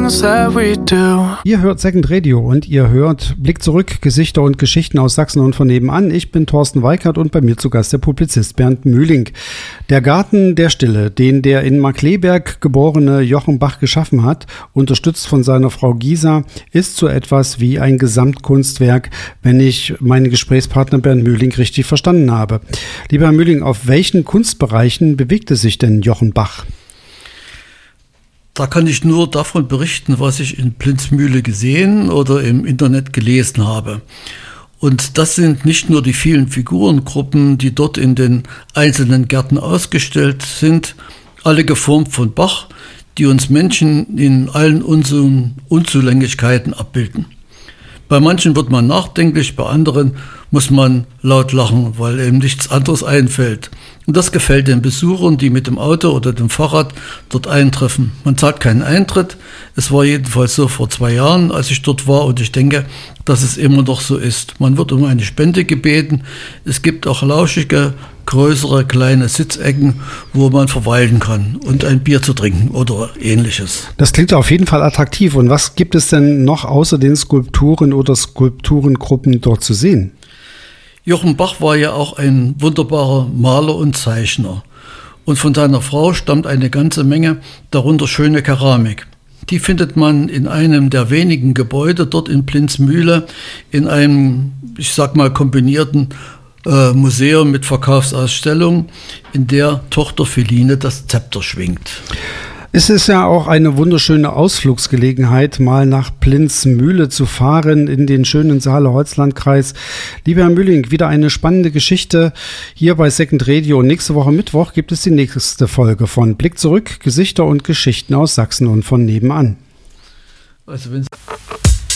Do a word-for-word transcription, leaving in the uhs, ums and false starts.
things that we do. Ihr hört Second Radio und ihr hört Blick zurück, Gesichter und Geschichten aus Sachsen und von nebenan. Ich bin Thorsten Weikert und bei mir zu Gast der Publizist Bernd Mühling. Der Garten der Stille, den der in Markkleeberg geborene Jochen Bach geschaffen hat, unterstützt von seiner Frau Gisa, ist so etwas wie ein Gesamtkunstwerk, wenn ich meinen Gesprächspartner Bernd Mühling richtig verstanden habe. Lieber Herr Mühling, auf welchen Kunstbereichen bewegte sich denn Jochen Bach? Da kann ich nur davon berichten, was ich in Plinzmühle gesehen oder im Internet gelesen habe. Und das sind nicht nur die vielen Figurengruppen, die dort in den einzelnen Gärten ausgestellt sind, alle geformt von Bach, die uns Menschen in allen unseren Unzulänglichkeiten abbilden. Bei manchen wird man nachdenklich, bei anderen muss man laut lachen, weil eben nichts anderes einfällt. Und das gefällt den Besuchern, die mit dem Auto oder dem Fahrrad dort eintreffen. Man zahlt keinen Eintritt. Es war jedenfalls so vor zwei Jahren, als ich dort war, und ich denke, dass es immer noch so ist. Man wird um eine Spende gebeten. Es gibt auch lauschige, größere, kleine Sitzecken, wo man verweilen kann und ein Bier zu trinken oder ähnliches. Das klingt auf jeden Fall attraktiv. Und was gibt es denn noch außer den Skulpturen oder Skulpturengruppen dort zu sehen? Jochen Bach war ja auch ein wunderbarer Maler und Zeichner. Und von seiner Frau stammt eine ganze Menge, darunter schöne Keramik. Die findet man in einem der wenigen Gebäude dort in Plinzmühle, in einem, ich sag mal, kombinierten äh, Museum mit Verkaufsausstellung, in der Tochter Feline das Zepter schwingt. Es ist ja auch eine wunderschöne Ausflugsgelegenheit, mal nach Plinzmühle zu fahren in den schönen Saale-Holzland-Kreis. Lieber Herr Mühling, wieder eine spannende Geschichte hier bei Second Radio. Und nächste Woche Mittwoch gibt es die nächste Folge von Blick zurück, Gesichter und Geschichten aus Sachsen und von nebenan. Also wenn's